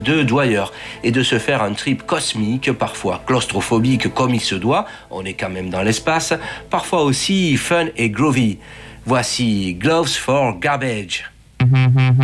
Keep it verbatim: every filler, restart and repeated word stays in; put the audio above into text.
deux doyeurs et de se faire un trip cosmique, parfois claustrophobique comme il se doit, on est quand même dans l'espace, parfois aussi fun et groovy. Voici Gloves for Garbage.